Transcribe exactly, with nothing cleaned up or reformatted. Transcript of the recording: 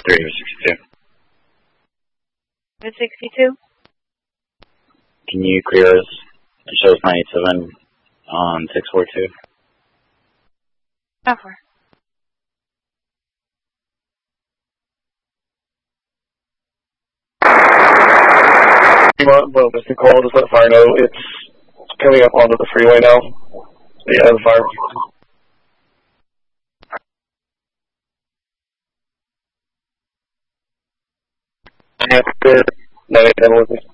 three sixty-two. sixty-two? Can you clear us? It shows nine eighty-seven on six forty-two. Over. Well, Mister Call, just let fire know it's coming up onto the freeway now. Yeah, the fire. After nine eighty-seven with me.